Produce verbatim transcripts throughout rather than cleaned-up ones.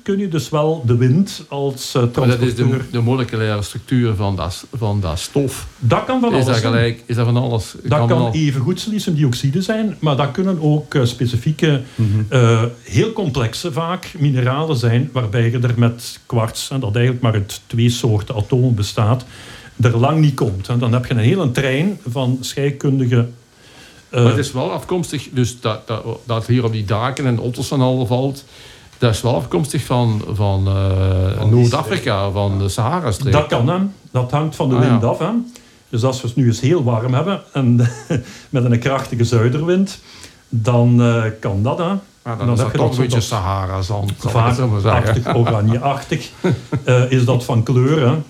kun je dus wel de wind als uh, transporteur... Maar dat is de, de moleculaire structuur van dat, van dat stof. Dat kan van is alles dat zijn. gelijk? Is dat van alles? Dat kan, kan al... even goed siliciumdioxide zijn, maar dat kunnen ook uh, specifieke, mm-hmm. uh, heel complexe vaak mineralen zijn, waarbij je er met kwarts, en dat eigenlijk maar uit twee soorten atomen bestaat, er lang niet komt. En dan heb je een hele trein van scheikundige... Uh, maar het is wel afkomstig, dus dat, dat, dat hier op die daken en Otters en al valt, dat is wel afkomstig van, van uh, Noord-Afrika, van de Sahara-streek. Dat kan, hè. Dat hangt van de wind ah, ja. af. Hè. Dus als we het nu eens heel warm hebben en met een krachtige zuiderwind, dan uh, kan dat. Hè. Ah, dan, dan is dat toch een beetje dat Sahara-zand. Vaarachtig, oranje-achtig uh, is dat van kleur. Hè.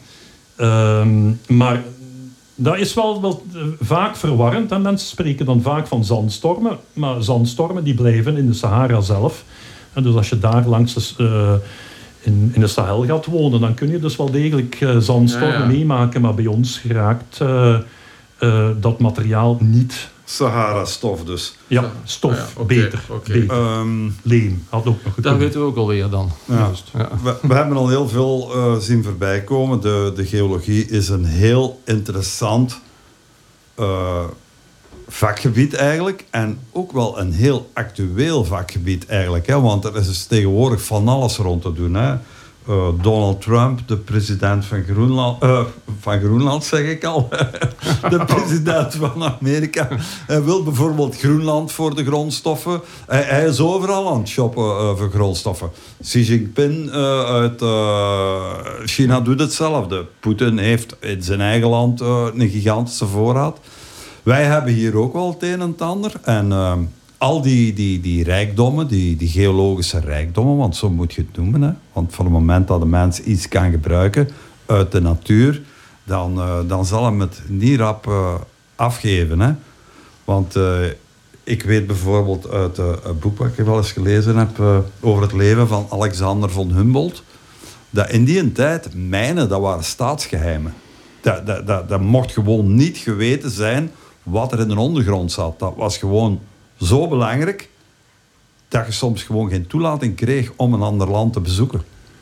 Um, maar dat is wel, wel uh, vaak verwarrend. Hè. Mensen spreken dan vaak van zandstormen, maar zandstormen die blijven in de Sahara zelf. En dus als je daar langs de, uh, in, in de Sahel gaat wonen, dan kun je dus wel degelijk uh, zandstormen ja, ja. meemaken. Maar bij ons geraakt uh, uh, dat materiaal niet. Sahara-stof dus. Ja, stof. Ja, ja. Okay, beter. Okay. beter. Um, Leem had ook nog gekund. Dat weten we ook alweer dan. Ja. Ja. We, we hebben al heel veel uh, zien voorbij komen. De, de geologie is een heel interessant uh, vakgebied eigenlijk. En ook wel een heel actueel vakgebied eigenlijk. Hè? Want er is dus tegenwoordig van alles rond te doen. Hè? Uh, Donald Trump, de president van Groenland... Uh, van Groenland zeg ik al. De president van Amerika. Hij wil bijvoorbeeld Groenland voor de grondstoffen. Hij, hij is overal aan het shoppen uh, voor grondstoffen. Xi Jinping uh, uit uh, China doet hetzelfde. Poetin heeft in zijn eigen land uh, een gigantische voorraad. Wij hebben hier ook wel het een en het ander. En uh, al die, die, die rijkdommen, die, die geologische rijkdommen, want zo moet je het noemen. Hè? Want van het moment dat de mens iets kan gebruiken uit de natuur, dan, uh, dan zal hem het niet rap uh, afgeven. Hè? Want uh, ik weet bijvoorbeeld uit uh, een boek wat ik wel eens gelezen heb uh, over het leven van Alexander von Humboldt, dat in die tijd mijnen, dat waren staatsgeheimen. Dat, dat, dat, dat mocht gewoon niet geweten zijn wat er in de ondergrond zat. Dat was gewoon zo belangrijk dat je soms gewoon geen toelating kreeg om een ander land te bezoeken.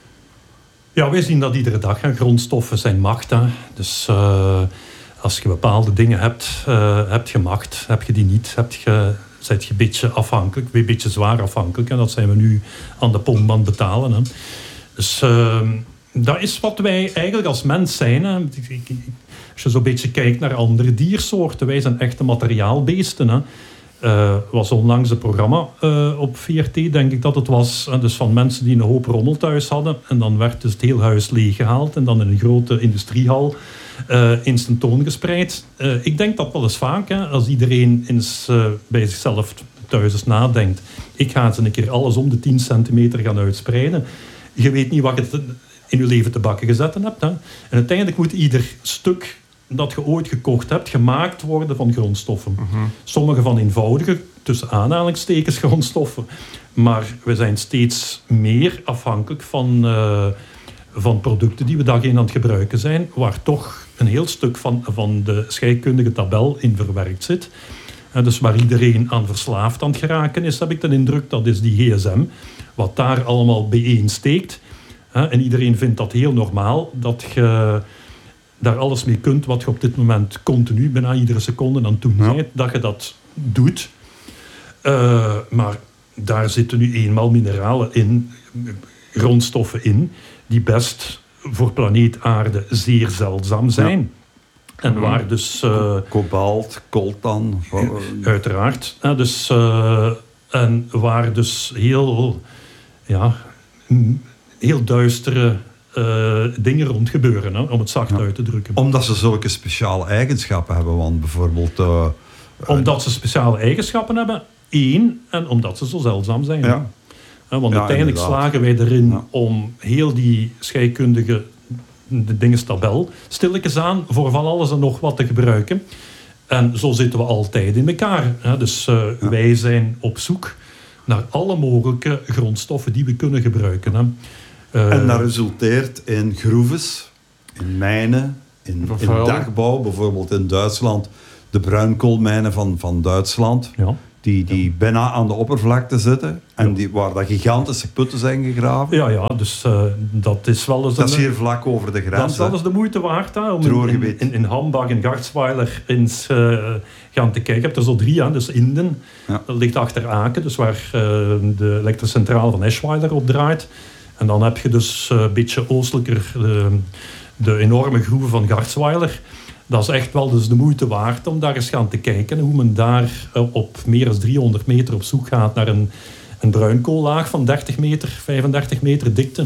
Ja, wij zien dat iedere dag. Hè. Grondstoffen zijn macht. Hè. Dus uh, als je bepaalde dingen hebt, uh, heb je macht. Heb je die niet, heb je, zit je een beetje afhankelijk, een beetje zwaar afhankelijk. En dat zijn we nu aan de pomp aan het betalen. Hè. Dus uh, dat is wat wij eigenlijk als mens zijn. Hè. Als je zo'n beetje kijkt naar andere diersoorten, wij zijn echte materiaalbeesten. Hè. Uh, was onlangs een programma uh, op V R T, denk ik dat het was. Uh, dus van mensen die een hoop rommel thuis hadden. En dan werd dus het hele huis leeggehaald. En dan in een grote industriehal uh, eens tentoongespreid. Uh, ik denk dat wel eens vaak, hè, als iedereen eens uh, bij zichzelf thuis eens nadenkt. Ik ga eens een keer alles om de tien centimeter gaan uitspreiden. Je weet niet wat je in je leven te bakken gezet hebt. Hè. En uiteindelijk moet ieder stuk dat je ooit gekocht hebt, gemaakt worden van grondstoffen. Uh-huh. Sommige van eenvoudige, tussen aanhalingstekens, grondstoffen. Maar we zijn steeds meer afhankelijk van, uh, van producten die we dag in aan het gebruiken zijn, waar toch een heel stuk van, van de scheikundige tabel in verwerkt zit. En dus waar iedereen aan verslaafd aan het geraken is, heb ik de indruk, dat is die G S M. Wat daar allemaal bijeen steekt. En iedereen vindt dat heel normaal, dat je daar alles mee kunt wat je op dit moment continu, bijna iedere seconde aan het doen bent, ja. dat je dat doet. Uh, maar daar zitten nu eenmaal mineralen in, grondstoffen in, die best voor planeet Aarde zeer zeldzaam zijn. Ja. En waar dus... Uh, Kobalt, coltan. Uh, uiteraard. Uh, dus, uh, en waar dus heel, ja, heel duistere Uh, dingen rond gebeuren, hè, om het zacht ja. uit te drukken. Omdat ze zulke speciale eigenschappen hebben, want bijvoorbeeld... Uh, omdat ze speciale eigenschappen hebben, één, en omdat ze zo zeldzaam zijn. Ja. Uh, want ja, uiteindelijk inderdaad. slagen wij erin ja. om heel die scheikundige de dingestabel stilletjes aan voor van alles en nog wat te gebruiken. En zo zitten we altijd in elkaar. Hè. Dus uh, ja. wij zijn op zoek naar alle mogelijke grondstoffen die we kunnen gebruiken. Hè. Uh, en dat resulteert in groeves, in mijnen, in, in dagbouw. Bijvoorbeeld in Duitsland, de bruinkoolmijnen van, van Duitsland. Ja. die, die ja. bijna aan de oppervlakte zitten. En ja. die, waar dat gigantische putten zijn gegraven. Ja, ja, dus uh, dat is wel eens... Dat is een, hier vlak over de grens. Dat is wel eens de moeite waard, hè, om in, in, in, in Hambach en Garzweiler eens uh, gaan te kijken. Je hebt er zo drie aan, dus Inden. Ja. Dat ligt achter Aken, dus waar uh, de elektrische centrale van Eschweiler op draait. En dan heb je dus uh, een beetje oostelijker uh, de enorme groeven van Garzweiler. Dat is echt wel dus de moeite waard om daar eens gaan te kijken. Hoe men daar uh, op meer dan driehonderd meter op zoek gaat naar een, een bruinkoollaag van dertig meter, vijfendertig meter dikte.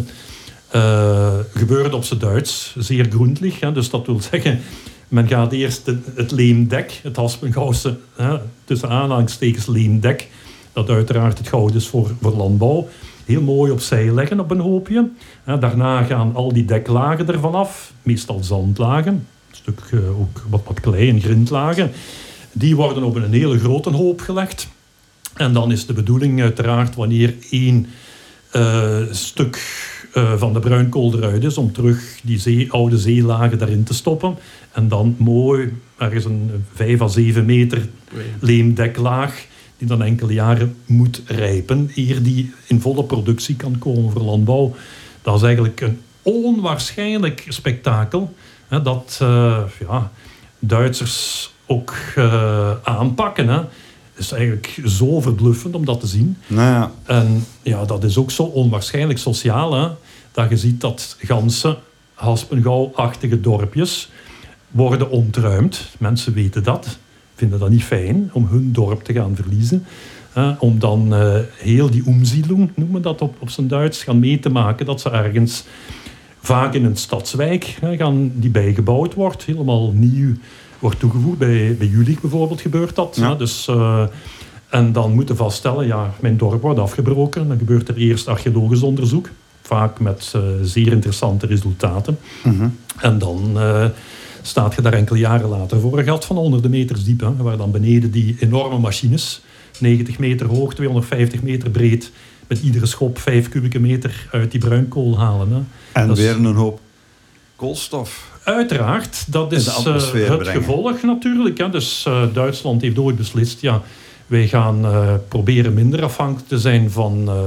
Uh, gebeurt op z'n Duits, zeer groentlig. Hè, dus dat wil zeggen, men gaat eerst het, het leemdek, het Haspengouwse, hè, tussen aanhalingstekens leemdek, dat uiteraard het goud is voor, voor landbouw, heel mooi opzij leggen op een hoopje. Hè, daarna gaan al die deklagen ervan af, meestal zandlagen, een stuk uh, ook wat, wat klei en grindlagen. Die worden op een hele grote hoop gelegd. En dan is de bedoeling uiteraard, wanneer één uh, stuk uh, van de bruinkool eruit is, om terug die zee, oude zeelagen daarin te stoppen. En dan mooi, ergens een vijf à zeven meter leemdeklaag, die dan enkele jaren moet rijpen, eer die in volle productie kan komen voor landbouw. Dat is eigenlijk een onwaarschijnlijk spektakel, hè, dat uh, ja, Duitsers ook uh, aanpakken. Hè. Het is eigenlijk zo verbluffend om dat te zien. Nou ja. En ja, dat is ook zo onwaarschijnlijk sociaal, hè, dat je ziet dat ganse Haspengouw-achtige dorpjes worden ontruimd. Mensen weten dat, vinden dat niet fijn om hun dorp te gaan verliezen. Uh, om dan uh, heel die Umsiedlung, noemen we dat op, op zijn Duits, gaan mee te maken dat ze ergens, vaak in een stadswijk, uh, gaan die bijgebouwd wordt, helemaal nieuw wordt toegevoegd. Bij, bij Jülich bijvoorbeeld gebeurt dat. Ja. Uh, dus, uh, en dan moeten vaststellen, ja, mijn dorp wordt afgebroken. Dan gebeurt er eerst archeologisch onderzoek, vaak met uh, zeer interessante resultaten. Mm-hmm. En dan uh, staat je daar enkele jaren later voor een gat van honderden meters diep, hè, waar dan beneden die enorme machines, negentig meter hoog, tweehonderdvijftig meter breed, met iedere schop vijf kubieke meter uit die bruinkool halen. Hè. En dat weer is, een hoop koolstof. Uiteraard, dat is uh, het brengen. gevolg natuurlijk. Hè. Dus uh, Duitsland heeft ooit beslist, ja, wij gaan uh, proberen minder afhankelijk te zijn van, uh,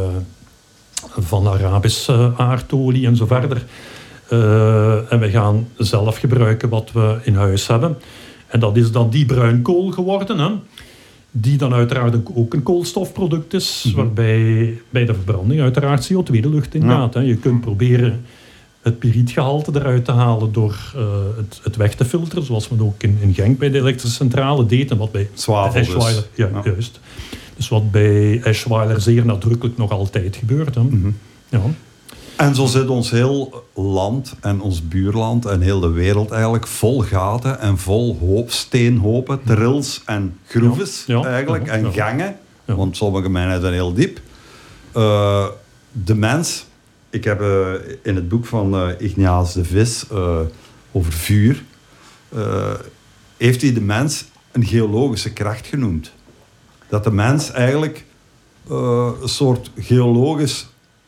van Arabische uh, aardolie en zo verder. Uh, en we gaan zelf gebruiken wat we in huis hebben. En dat is dan die bruinkool geworden, hè, die dan uiteraard ook een koolstofproduct is, mm-hmm. waarbij bij de verbranding uiteraard C O twee de lucht in gaat. Ja. Je kunt proberen het pirietgehalte eruit te halen door uh, het, het weg te filteren, zoals men ook in, in Genk bij de elektrische centrale deed. En wat bij Zwavel Eschweiler, dus. ja, ja. juist. Dus wat bij Eschweiler zeer nadrukkelijk nog altijd gebeurt. Hè. Mm-hmm. Ja. En zo zit ons heel land en ons buurland en heel de wereld eigenlijk vol gaten en vol hoop, steenhopen, trills en groeves ja, ja, eigenlijk, ja, en ja. gangen. Ja. Want sommige mijnen zijn heel diep. Uh, de mens, ik heb uh, in het boek van uh, Ignace de Vis uh, over vuur, uh, heeft hij de mens een geologische kracht genoemd. Dat de mens eigenlijk uh, een soort geologisch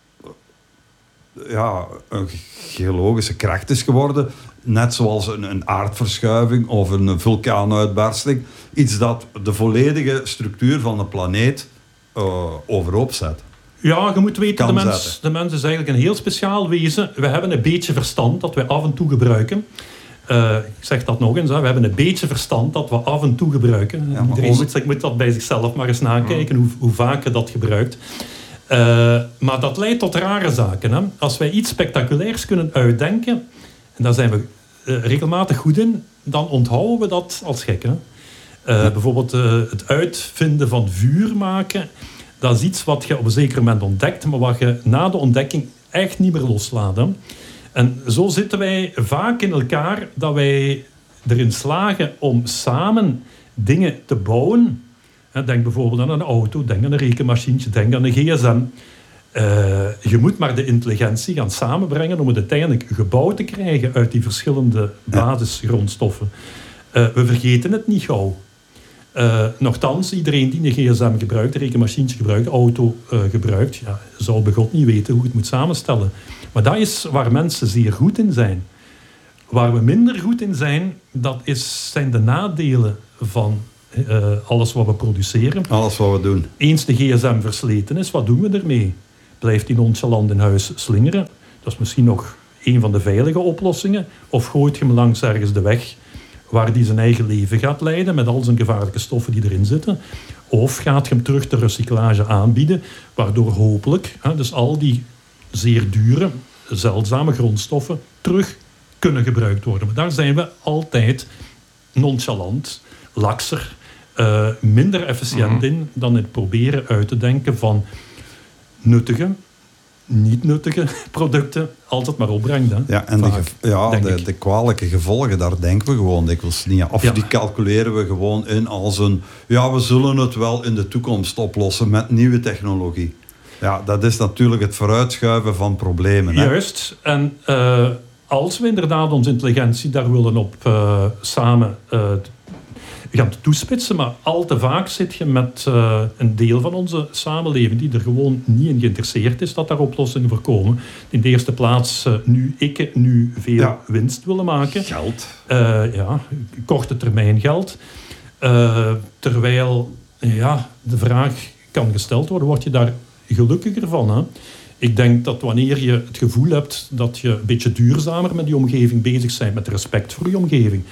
ja, een geologische kracht is geworden. Net zoals een, een aardverschuiving of een vulkaanuitbarsting. Iets dat de volledige structuur van de planeet uh, overhoop zet. Ja, je moet weten, de mens, de mens is eigenlijk een heel speciaal wezen. We hebben een beetje verstand dat wij af en toe gebruiken. Uh, ik zeg dat nog eens, hè. We hebben een beetje verstand dat we af en toe gebruiken. Ja, Iedereen onze... moet, moet dat bij zichzelf maar eens nakijken, ja. hoe, hoe vaak je dat gebruikt. Uh, maar dat leidt tot rare zaken. Hè. Als wij iets spectaculairs kunnen uitdenken, en daar zijn we uh, regelmatig goed in, dan onthouden we dat als gek. Hè. Uh, ja. Bijvoorbeeld uh, het uitvinden van vuur maken, dat is iets wat je op een zeker moment ontdekt, maar wat je na de ontdekking echt niet meer loslaat. Hè. En zo zitten wij vaak in elkaar dat wij erin slagen om samen dingen te bouwen. Denk bijvoorbeeld aan een auto, denk aan een rekenmachientje, denk aan een gsm. Uh, je moet maar de intelligentie gaan samenbrengen om het uiteindelijk gebouwd te krijgen uit die verschillende basisgrondstoffen. Uh, we vergeten het niet gauw. Uh, nochtans, iedereen die een gsm gebruikt, een rekenmachientje gebruikt, een auto uh, gebruikt, ja, zou bij God niet weten hoe het moet samenstellen. Maar dat is waar mensen zeer goed in zijn. Waar we minder goed in zijn, dat is, zijn de nadelen van Uh, alles wat we produceren. Alles wat we doen. Eens de gsm versleten is, wat doen we ermee? Blijft die nonchalant in huis slingeren? Dat is misschien nog een van de veilige oplossingen. Of gooit je hem langs ergens de weg waar die zijn eigen leven gaat leiden met al zijn gevaarlijke stoffen die erin zitten. Of gaat je hem terug de recyclage aanbieden, waardoor hopelijk hè, dus al die zeer dure, zeldzame grondstoffen terug kunnen gebruikt worden. Maar daar zijn we altijd nonchalant, lakser, uh, minder efficiënt mm-hmm. in dan het proberen uit te denken van nuttige, niet nuttige producten altijd maar opbrengt. Hè? Ja, en Vaak, de, ja, de, de kwalijke gevolgen, daar denken we gewoon dikwijls niet aan. Of ja. die calculeren we gewoon in als een... Ja, we zullen het wel in de toekomst oplossen met nieuwe technologie. Ja, dat is natuurlijk het vooruitschuiven van problemen. Hè? Juist. En uh, als we inderdaad onze intelligentie daar willen op uh, samen uh, gaan toespitsen, maar al te vaak zit je met uh, een deel van onze samenleving die er gewoon niet in geïnteresseerd is dat daar oplossingen voor komen. In de eerste plaats uh, nu ik nu veel ja. winst willen maken. Geld. Uh, ja, korte termijn geld. Uh, terwijl ja, de vraag kan gesteld worden, word je daar gelukkiger van? Hè? Ik denk dat wanneer je het gevoel hebt dat je een beetje duurzamer met die omgeving bezig bent, met respect voor die omgeving.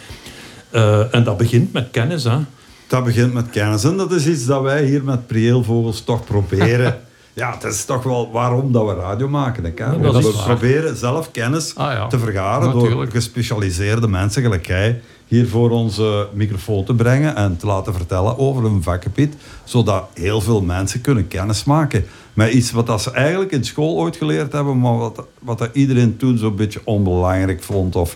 Uh, en dat begint met kennis, hè? Dat begint met kennis. En dat is iets dat wij hier met Priëelvogels toch proberen. Ja, het is toch wel waarom dat we radio maken. Hè? Ja, dat we proberen zelf kennis ah, ja. te vergaren Natuurlijk. door gespecialiseerde mensen gelijk jij hier voor onze microfoon te brengen en te laten vertellen over een vakgebied, zodat heel veel mensen kunnen kennis maken met iets wat dat ze eigenlijk in school ooit geleerd hebben, maar wat, wat dat iedereen toen zo'n beetje onbelangrijk vond of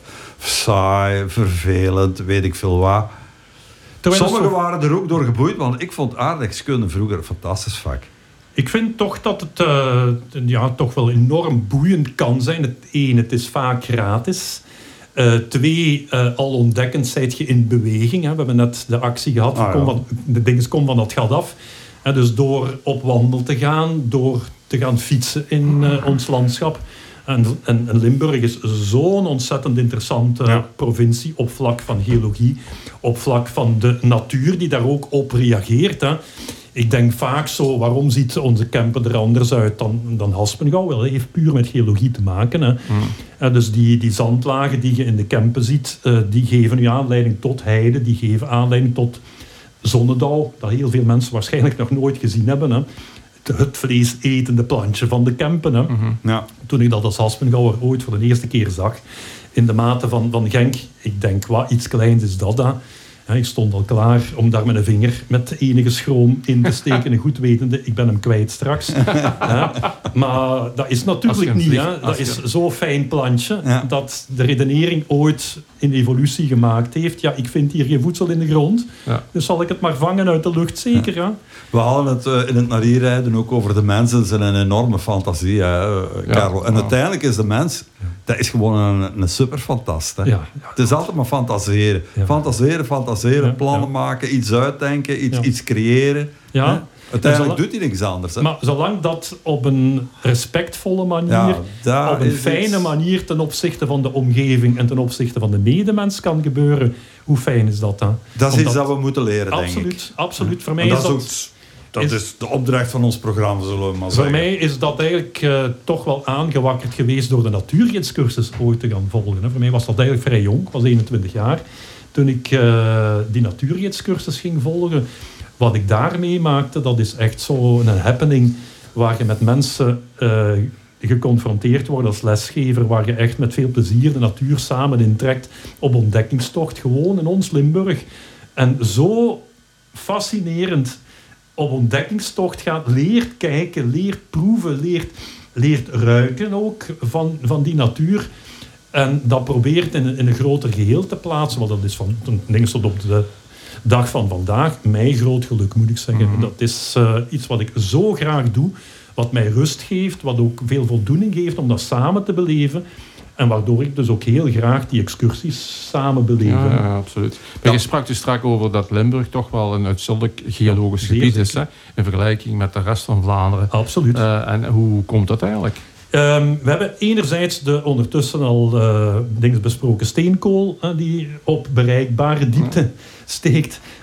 saai, vervelend, weet ik veel wat. Sommigen zo... waren er ook door geboeid, want ik vond aardrijkskunde vroeger een fantastisch vak. Ik vind toch dat het uh, ja, toch wel enorm boeiend kan zijn. Het één, het is vaak gratis. Uh, twee, uh, al ontdekkend zijt je in beweging. Hè. We hebben net de actie gehad, ah, ja. kom van, de dingen kom van dat gat af. Hè, dus door op wandel te gaan, door te gaan fietsen in uh, ons landschap. En, en, en Limburg is zo'n ontzettend interessante ja. provincie op vlak van geologie, op vlak van de natuur die daar ook op reageert. Hè. Ik denk vaak zo, waarom ziet onze Kempen er anders uit dan, dan Haspengouw? Wel, heeft puur met geologie te maken. Hè. Mm. Uh, dus die, die zandlagen die je in de Kempen ziet, uh, die geven nu aanleiding tot heide, die geven aanleiding tot zonnedauw, dat heel veel mensen waarschijnlijk nog nooit gezien hebben. Hè. Het, het vleesetende plantje van de Kempen. Hè. Mm-hmm. Ja. Toen ik dat als Haspengouwer ooit voor de eerste keer zag, in de mate van, van Genk, ik denk, wat iets kleins is dat, hè. Ja, ik stond al klaar om daar met een vinger met enige schroom in te steken en goed wetende, ik ben hem kwijt straks. Ja, maar dat is natuurlijk niet. Hè. Dat is zo'n fijn plantje ja. dat de redenering ooit in evolutie gemaakt heeft. Ja, ik vind hier geen voedsel in de grond, ja. dus zal ik het maar vangen uit de lucht, zeker. Ja. We hadden het uh, in het naar hier rijden ook over de mensen. Ze zijn een enorme fantasie, hè, Karel. Ja, en ja. uiteindelijk is de mens... Dat is gewoon een, een superfantast. Hè? Ja, ja, het is altijd maar fantaseren. Ja. Fantaseren, fantaseren, ja, plannen ja. maken, iets uitdenken, iets, ja. iets creëren. Ja. Hè? Uiteindelijk zolang, doet hij niks anders. Hè? Maar zolang dat op een respectvolle manier, ja, op een fijne iets... manier ten opzichte van de omgeving en ten opzichte van de medemens kan gebeuren, hoe fijn is dat dan? Dat is iets dat we moeten leren, absoluut, denk ik. Absoluut. Voor mij is dat... Ook, dat is, is de opdracht van ons programma, zullen we maar zeggen. Voor mij is dat eigenlijk uh, toch wel aangewakkerd geweest door de natuurgidscursus ooit te gaan volgen. Hè. Voor mij was dat eigenlijk vrij jong, ik was eenentwintig jaar. Toen ik uh, die natuurgidscursus ging volgen, wat ik daar meemaakte, dat is echt zo'n happening waar je met mensen uh, geconfronteerd wordt als lesgever, waar je echt met veel plezier de natuur samen intrekt op ontdekkingstocht, gewoon in ons Limburg. En zo fascinerend op ontdekkingstocht gaat, leert kijken, leert proeven, leert, leert ruiken ook van, van die natuur. En dat probeert in, in een groter geheel te plaatsen. Want dat is van dingen tot op de dag van vandaag mijn groot geluk, moet ik zeggen. Mm-hmm. Dat is uh, iets wat ik zo graag doe, wat mij rust geeft, wat ook veel voldoening geeft om dat samen te beleven. En waardoor ik dus ook heel graag die excursies samen beleef. Ja, ja, absoluut. Maar ja. Je sprak dus straks over dat Limburg toch wel een uitzonderlijk geologisch ja, gebied is, hè? In vergelijking met de rest van Vlaanderen. Absoluut. Uh, en hoe komt dat eigenlijk? Um, we hebben enerzijds de ondertussen al uh, dingen besproken steenkool, uh, die op bereikbare diepte ja. steekt.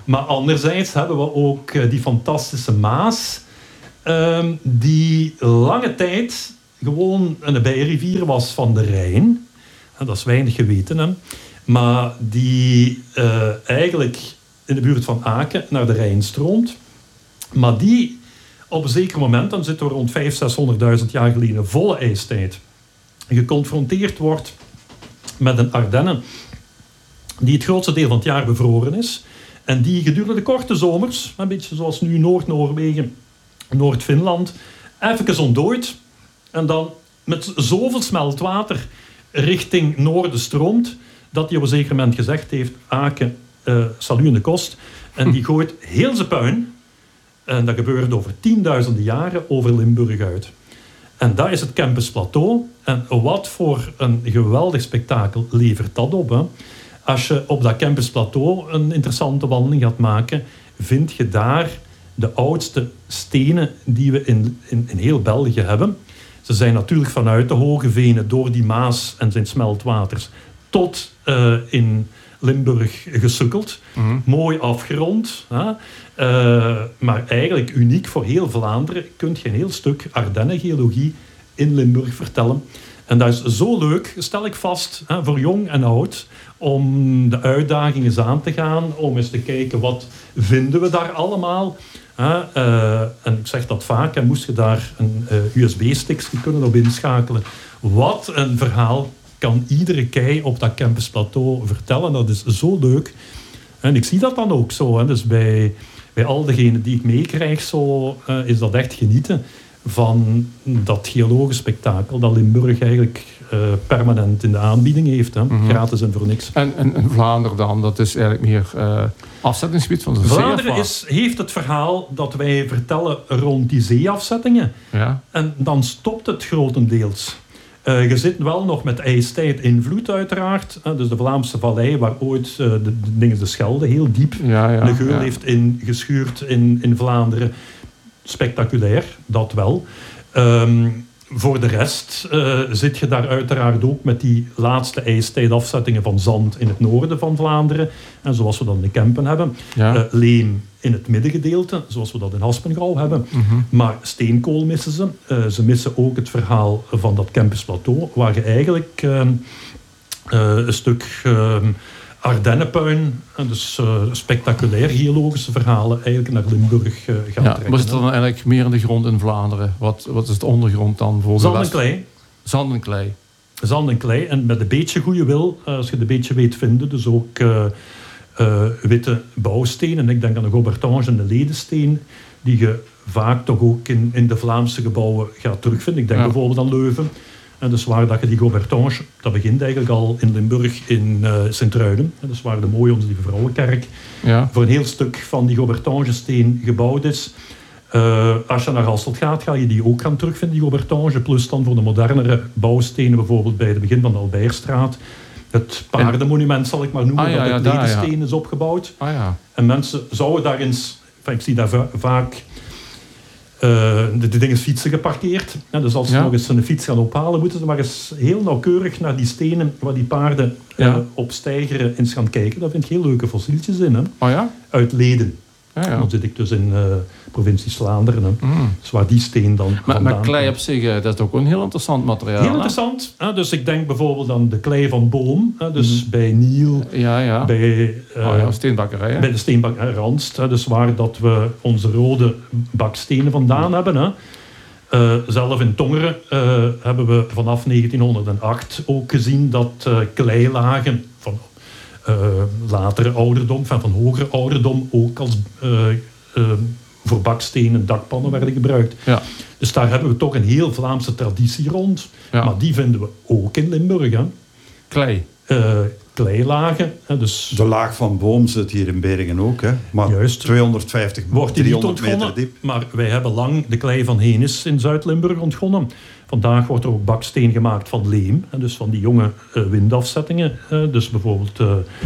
Maar anderzijds hebben we ook uh, die fantastische Maas, uh, die lange tijd gewoon een bijrivier was van de Rijn. En dat is weinig geweten, hè. Maar die uh, eigenlijk in de buurt van Aken naar de Rijn stroomt. Maar die op een zeker moment, dan zitten we rond vijfhonderdduizend, zeshonderdduizend jaar geleden, volle ijstijd, geconfronteerd wordt met een Ardennen die het grootste deel van het jaar bevroren is. En die gedurende de korte zomers, een beetje zoals nu Noord-Noorwegen, Noord-Finland, even ontdooit. En dan met zoveel smeltwater richting noorden stroomt, dat hij op een zeker moment gezegd heeft, Aken, uh, salu in de kost. En die gooit heel zijn puin, en dat gebeurt over tienduizenden jaren, over Limburg uit. En dat is het Kempis Plateau. En wat voor een geweldig spektakel levert dat op, hè? Als je op dat Kempis Plateau een interessante wandeling gaat maken, vind je daar de oudste stenen die we in, in, in heel België hebben. Ze zijn natuurlijk vanuit de hoge venen door die Maas en zijn smeltwaters tot uh, in Limburg gesukkeld. Mm-hmm. Mooi afgerond. Hè? Uh, maar eigenlijk uniek voor heel Vlaanderen kun je een heel stuk Ardennengeologie in Limburg vertellen. En dat is zo leuk, stel ik vast, hè, voor jong en oud, om de uitdaging eens aan te gaan, om eens te kijken wat vinden we daar allemaal. Hè? Uh, en ik zeg dat vaak, en moest je daar een uh, U S B-stickje kunnen op inschakelen. Wat een verhaal kan iedere kei op dat Kempis Plateau vertellen. Dat is zo leuk. En ik zie dat dan ook zo. Hè. Dus bij, bij al degenen die ik meekrijg, zo, uh, is dat echt genieten van dat geologisch spektakel dat Limburg eigenlijk uh, permanent in de aanbieding heeft. Hè. Mm-hmm. Gratis en voor niks. En, en, en Vlaanderen dan, dat is eigenlijk meer uh, afzettingsgebied van de zee? Vlaanderen is, heeft het verhaal dat wij vertellen rond die zeeafzettingen. Ja. En dan stopt het grotendeels. Uh, je zit wel nog met ijstijd invloed uiteraard. Uh, dus de Vlaamse vallei, waar ooit uh, de, de, de, de Schelde heel diep ja, ja, de geul ja. heeft ingeschuurd in, in Vlaanderen. Spectaculair, dat wel. Um, voor de rest uh, zit je daar uiteraard ook met die laatste ijstijdafzettingen van zand in het noorden van Vlaanderen. En zoals we dat in de Kempen hebben. Ja. Uh, leem in het middengedeelte, zoals we dat in Haspengouw hebben. Mm-hmm. Maar steenkool missen ze. Uh, ze missen ook het verhaal van dat Kempis Plateau, waar je eigenlijk uh, uh, een stuk uh, Ardennenpuin, dus uh, spectaculair geologische verhalen, eigenlijk naar Limburg uh, gaan ja, trekken. Maar is het dan eigenlijk meer in de grond in Vlaanderen? Wat, wat is het ondergrond dan voor Zand de en klei. Zand en klei. Zand en klei. En met een beetje goede wil, uh, als je het een beetje weet vinden, dus ook uh, uh, witte bouwstenen. Ik denk aan de Gobertange en de Ledensteen, die je vaak toch ook in, in de Vlaamse gebouwen gaat terugvinden. Ik denk ja. bijvoorbeeld aan Leuven. En dus waar dat je die Gobertange, dat begint eigenlijk al in Limburg in uh, Sint-Truiden. Dus waar de mooie Onze Lieve Vrouwenkerk ja. voor een heel stuk van die Gobertange-steen gebouwd is. Uh, als je naar Hasselt gaat, ga je die ook gaan terugvinden, die Gobertange. Plus dan voor de modernere bouwstenen, bijvoorbeeld bij het begin van de Albeierstraat. Het paardenmonument zal ik maar noemen, ah, ja, dat uit ja, ledensteen ja. is opgebouwd. Ah, ja. En mensen zouden daar eens, enfin, ik zie daar va- vaak... Uh, de, de dingen fietsen geparkeerd. Ja, dus als ze ja. nog eens een fiets gaan ophalen, moeten ze maar eens heel nauwkeurig naar die stenen waar die paarden ja. uh, op stijgeren eens gaan kijken. Daar vind ik heel leuke fossieltjes in. Hè? Oh ja? Uit Leden. Ja, ja. Dan zit ik dus in uh, provincie Vlaanderen. Hè? Mm. Dus waar die steen dan maar, vandaan maar klei op zich, dat is ook een heel interessant materiaal. Heel interessant. Hè? Dus ik denk bijvoorbeeld aan de klei van Boom. Hè? Dus mm. bij Niel. Ja, ja. Bij, uh, oh, ja, steenbakkerij. Hè? Bij de steenbakkerij Randst. Hè? Dus waar dat we onze rode bakstenen vandaan mm. hebben. Hè? Uh, zelf in Tongeren uh, hebben we vanaf negentienhonderdacht ook gezien dat uh, kleilagen van uh, latere ouderdom, van, van hogere ouderdom, ook als uh, uh, voor bakstenen dakpannen werden gebruikt. Ja. Dus daar hebben we toch een heel Vlaamse traditie rond. Ja. Maar die vinden we ook in Limburg. Hè. Klei. Uh, kleilagen. Hè, dus de laag van Boom zit hier in Beringen ook. Hè? Maar juist, tweehonderdvijftig, wordt die driehonderd niet meter diep. Maar wij hebben lang de klei van Henis in Zuid-Limburg ontgonnen. Vandaag wordt er ook baksteen gemaakt van leem. Hè, dus van die jonge uh, windafzettingen. Uh, dus bijvoorbeeld uh,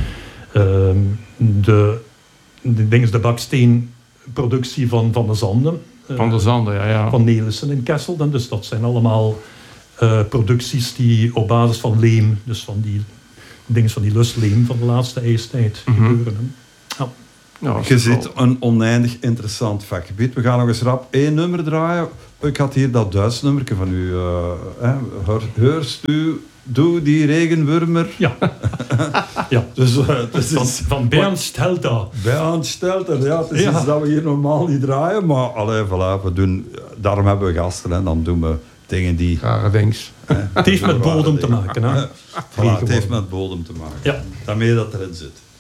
uh, de, de, de, de baksteenproductie van, van de Zanden. Uh, van de Zanden, ja. ja. Van Nelissen in Kessel. Dus dat zijn allemaal uh, producties die op basis van leem, dus van die dingen van die lusleem van de laatste ijstijd mm-hmm. gebeuren. Hè. Ja. Ja, Je ziet een oneindig interessant vakgebied. We gaan nog eens rap één nummer draaien. Ik had hier dat Duits nummerke van u. Uh, hè. Heurst u, doe die regenwurmer. Ja. ja. Dus, uh, dus van, is, van Bernd Stelter. Bernd Stelter, ja. Het is Ja. iets dat we hier normaal niet draaien. Maar allee, voilà, we doen, daarom hebben we gasten. En dan doen we dingen die... Rare dings. Het heeft met bodem te maken. Hè? Voilà, het heeft met bodem te maken. Ja. Daarmee dat erin zit.